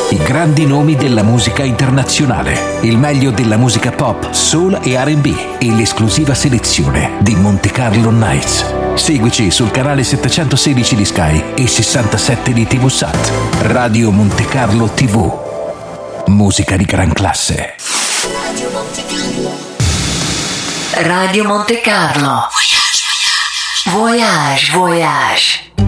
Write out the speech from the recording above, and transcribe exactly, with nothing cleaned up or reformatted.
I grandi nomi della musica internazionale, il meglio della musica pop, soul e R and B e l'esclusiva selezione di Monte Carlo Nights. Seguici sul canale settecentosedici di Sky e sessantasette di T V Sat. Radio Monte Carlo T V. Musica di gran classe. Radio Monte Carlo. Voyage, voyage.